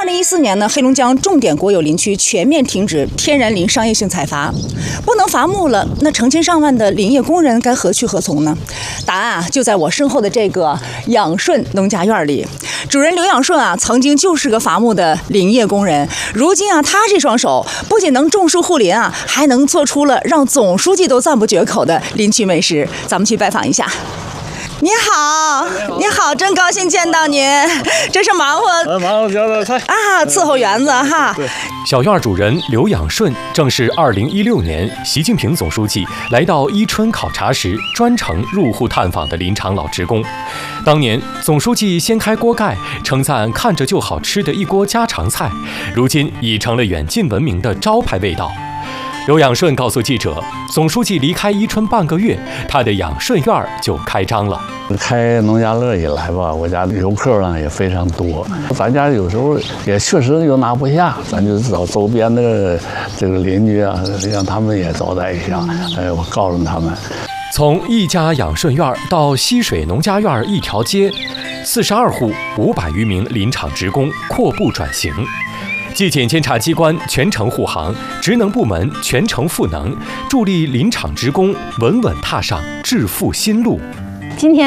2014年呢，黑龙江重点国有林区全面停止天然林商业性采伐，不能伐木了，那成千上万的林业工人该何去何从呢？答案啊，就在我身后的这个养顺农家院里。主人刘养顺啊，曾经就是个伐木的林业工人，如今啊，他这双手不仅能种树护林啊，还能做出了让总书记都赞不绝口的林区美食。咱们去拜访一下。你好，你好，真高兴见到您。这是忙活家的菜啊，伺候园子哈。 小院主人刘养顺正是2016年习近平总书记来到伊春考察时专程入户探访的林场老职工。当年总书记掀开锅盖，称赞看着就好吃的一锅家常菜，如今已成了远近闻名的招牌味道。刘养顺告诉记者，总书记离开伊春半个月，他的养顺院就开张了。 开农家乐以来吧，我家的游客呢也非常多。咱家有时候也确实又拿不下，咱就找周边的这个邻居啊，让他们也招待一下。我告诉他们， 从一家养顺院到溪水农家院一条街，42户500余名林场职工阔步转型。纪检监察机关全程护航，职能部门全程赋能，助力林场职工稳稳踏上致富新路。 今天